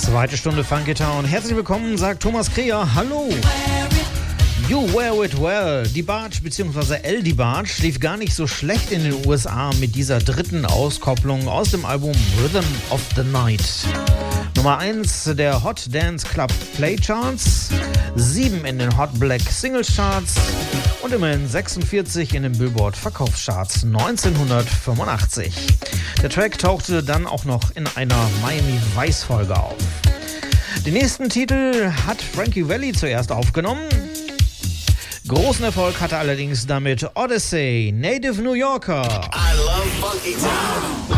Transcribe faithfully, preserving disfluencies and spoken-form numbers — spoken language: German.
Zweite Stunde Funky Town. Herzlich willkommen, sagt Thomas Kreher. Hallo. You Wear It Well. Die Barge bzw. El Die Barge lief gar nicht so schlecht in den U S A mit dieser dritten Auskopplung aus dem Album Rhythm of the Night. Nummer eins der Hot Dance Club Play Charts, sieben in den Hot Black Singles Charts und immerhin sechsundvierzig in den Billboard Verkaufscharts neunzehnhundertfünfundachtzig. Der Track tauchte dann auch noch in einer Miami Vice Folge auf. Den nächsten Titel hat Frankie Valli zuerst aufgenommen. Großen Erfolg hatte allerdings damit Odyssey, Native New Yorker. I love Funky Town.